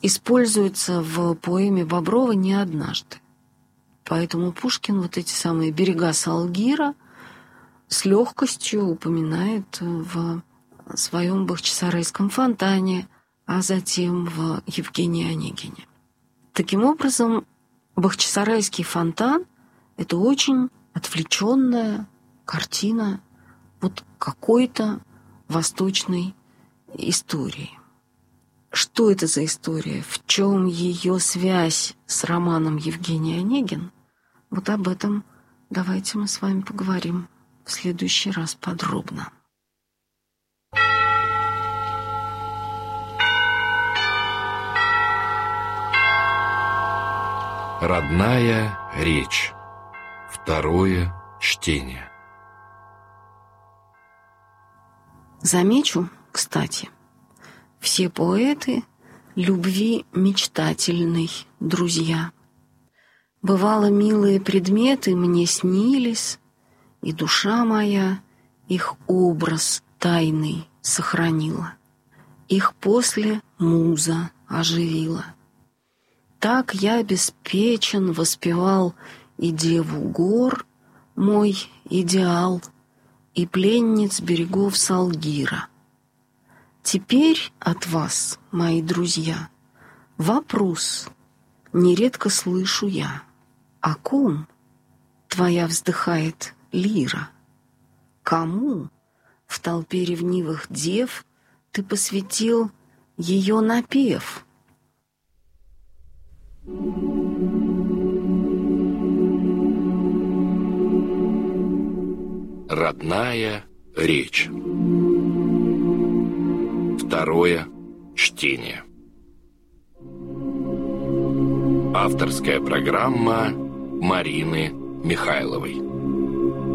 используется в поэме Боброва не однажды. Поэтому Пушкин вот эти самые берега Салгира с легкостью упоминает в своем Бахчисарайском фонтане, а затем в Евгении Онегине. Таким образом, Бахчисарайский фонтан – это очень отвлеченная картина вот какой-то восточной истории. Что это за история? В чем ее связь с романом Евгений Онегин? Вот об этом давайте мы с вами поговорим в следующий раз подробно. Родная речь. Второе чтение. Замечу, кстати, все поэты любви мечтательной, друзья. Бывало, милые предметы мне снились, и душа моя их образ тайный сохранила. Их после муза оживила. Так я обеспечен воспевал и деву гор, мой идеал, и пленниц берегов Салгира. Теперь от вас, мои друзья, вопрос нередко слышу я. О ком твоя вздыхает лира? Кому в толпе ревнивых дев ты посвятил ее напев? Родная речь. Второе чтение. Авторская программа Марины Михайловой.